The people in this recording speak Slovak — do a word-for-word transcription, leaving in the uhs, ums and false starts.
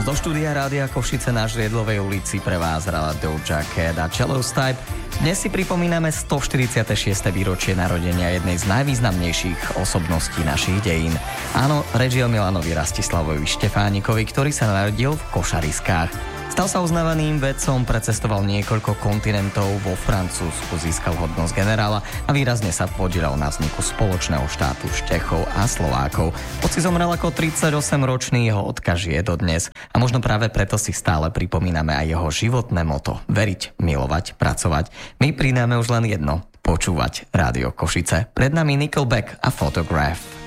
Do štúdia Rádia Košice na Žiedlovej ulici pre vás hrala Doja Cat a Cellos Type. Dnes si pripomíname stoštyridsiate šieste výročie narodenia jednej z najvýznamnejších osobností našich dejín. Áno, reč je o Milanovi Rastislavovi Štefánikovi, ktorý sa narodil v Košariskách. Stal sa uznávaným vedcom, precestoval niekoľko kontinentov, vo Francúzsku získal hodnosť generála a výrazne sa podieral na vzniku spoločného štátu Čechov a Slovákov. Hoci zomrel ako tridsaťosemročný, jeho odkaz žije dodnes a možno práve preto si stále pripomíname aj jeho životné moto: veriť, milovať, pracovať. My pridáme už len jedno: počúvať Rádio Košice. Pred nami Nickelback a Photograph.